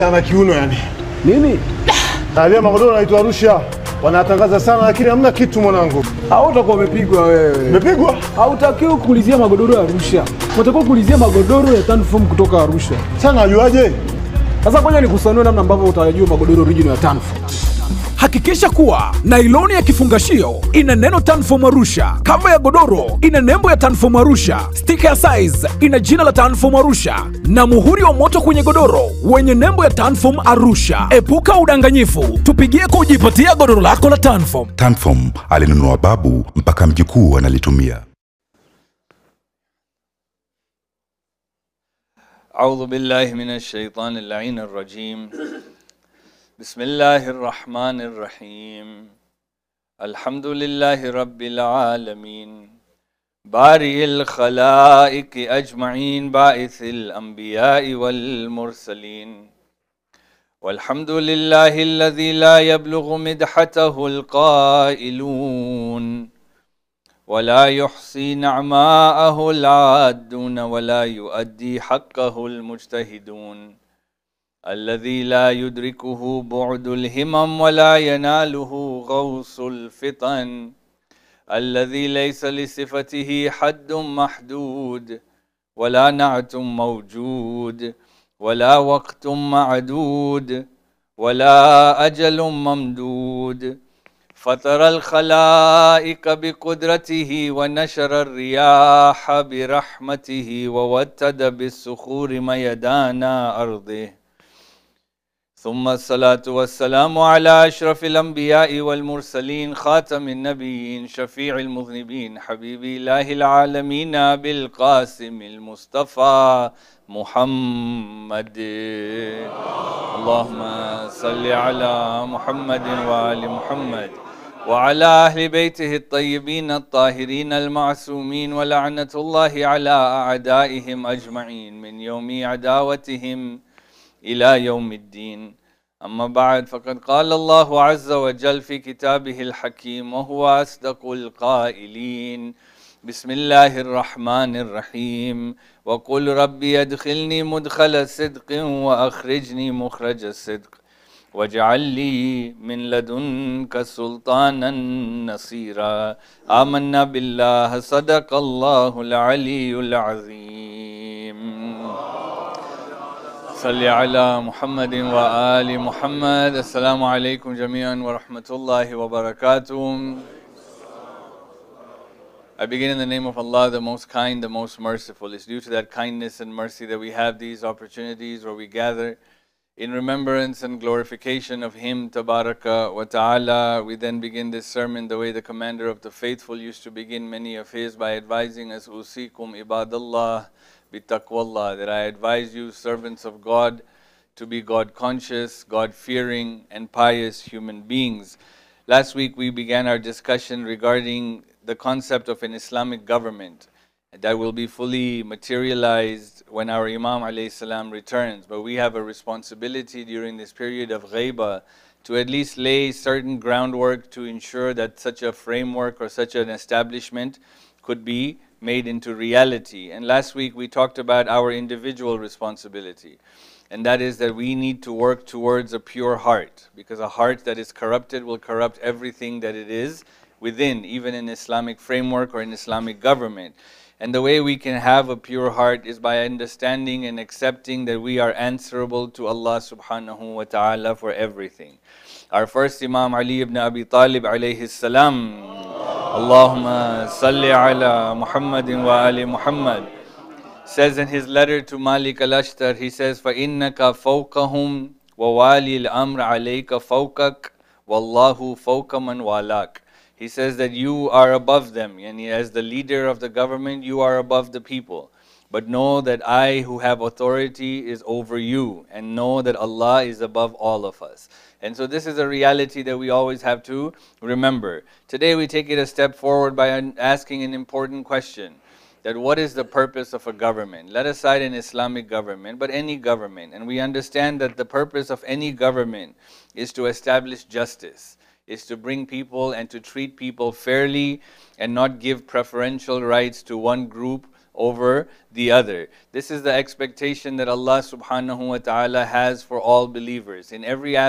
Ana kiuno yani. Nini? Talia magodoro naitwa Arusha. Wanatangaza sana lakini hamna kitu mwanangu. Hautakuwa umepigwa wewe. Umepigwa? Hautakiwi kuulizia magodoro ya Arusha. Unatakiwa kuulizia magodoro ya Tanform kutoka Arusha. Sana ajuaje? Sasa ngoja nikusanue namna ambavyo utajua magodoro original ya Tanform. Hakikisha kuwa nailoni ya kifungashio ina neno Tanform Arusha, kava ya godoro ina nembo ya Tanform Arusha, stika ya size ina jina la Tanform Arusha na muhuri wa moto kwenye godoro wenye nembo ya Tanform Arusha. Epuka udanganyifu, tupigie kujipatia godoro lako la Tanform. Tanform alinunua babu mpaka mjukuu analitumia. أعوذ بالله من الشيطان اللعين الرجيم بسم الله الرحمن الرحيم الحمد لله رب العالمين بارئ الخلائق أجمعين باعث الأنبياء والمرسلين والحمد لله الذي لا يبلغ مدحته القائلون ولا يحصي نعماءه العادون ولا يؤدي حقه المجتهدون الذي لا يدركه بعد الهمم ولا يناله غوص الفطن الذي ليس لصفته حد محدود ولا نعت موجود ولا وقت معدود ولا أجل ممدود فطر الخلائق بقدرته ونشر الرياح برحمته ووتد بالصخور ميدان أرضه ثم الصلاة والسلام على أشرف الأنبياء والمرسلين خاتم النبيين شفيع المذنبين حبيب الله العالمين بالقاسم المصطفى محمد اللهم صل على محمد وآل محمد وعلى أهل بيته الطيبين الطاهرين المعصومين ولعنة الله على أعدائهم أجمعين من يوم عداوتهم إلى يوم الدين أما بعد فقد قال الله عز وجل في كتابه الحكيم وهو أصدق القائلين بسم الله الرحمن الرحيم وقل ربي أدخلني مدخل صدق وأخرجني مخرج الصدق واجعل لي من لدنك سلطانا نصيرا آمنا بالله صدق الله العلي العظيم صل على محمد وآل محمد. السلام عليكم جميعا ورحمة الله وبركاته. I begin in the name of Allah, the most kind, the most merciful. It's due to that kindness and mercy that we have these opportunities where we gather in remembrance and glorification of Him, Tabaraka wa Ta'ala. We then begin this sermon the way the Commander of the Faithful used to begin many of his, by advising us, Usikum ibadallah bitaqwallah, that I advise you, servants of God, to be God-conscious, God-fearing, and pious human beings. Last week we began our discussion regarding the concept of an Islamic government that will be fully materialized when our Imam alayhi salam returns. But we have a responsibility during this period of ghaibah to at least lay certain groundwork to ensure that such a framework or such an establishment could be made into reality. And last week we talked about our individual responsibility, and that is that we need to work towards a pure heart, because a heart that is corrupted will corrupt everything that it is within, even an Islamic framework or an Islamic government. And the way we can have a pure heart is by understanding and accepting that we are answerable to Allah subhanahu wa ta'ala for everything. Our first Imam Ali ibn Abi Talib alayhi salam, Allahumma salli ala Muhammadin wa ali Muhammad, says in his letter to Malik al-Ashtar, he says, فَإِنَّكَ فَوْقَهُمْ وَوَالِي الْأَمْرَ عَلَيْكَ فَوْقَكَ وَاللَّهُ فَوْقَ مَنْ وَالَاكَ. He says that you are above them, and as the leader of the government, you are above the people. But know that I who have authority is over you, and know that Allah is above all of us. And so this is a reality that we always have to remember. Today we take it a step forward by asking an important question, that what is the purpose of a government? Let aside an Islamic government, but any government. And we understand that the purpose of any government is to establish justice, is to bring people and to treat people fairly and not give preferential rights to one group over the other. This is the expectation that Allah subhanahu wa ta'ala has for all believers. In every